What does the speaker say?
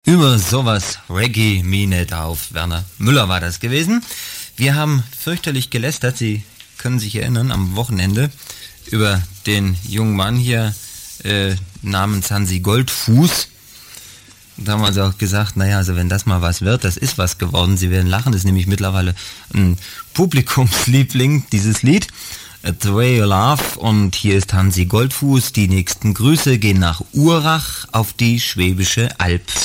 Über sowas Reggae me nicht auf. Werner Müller war das gewesen. Wir haben fürchterlich gelästert, Sie können sich erinnern, am Wochenende über den jungen Mann hier namens Hansi Goldfuß. Da haben wir also auch gesagt, naja, also wenn das mal was wird, das ist was geworden. Sie werden lachen, das ist nämlich mittlerweile ein Publikumsliebling, dieses Lied. The Way You Love, und hier ist Hansi Goldfuß. Die nächsten Grüße gehen nach Urach auf die Schwäbische Alb.